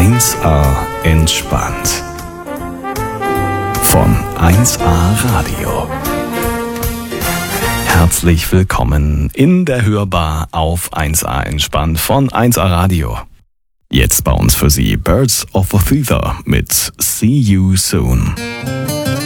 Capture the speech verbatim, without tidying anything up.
eins A entspannt. Von eins A Radio. Herzlich willkommen in der Hörbar auf eins A entspannt von eins A Radio. Jetzt bei uns für Sie Birds of a Feather mit See You Soon.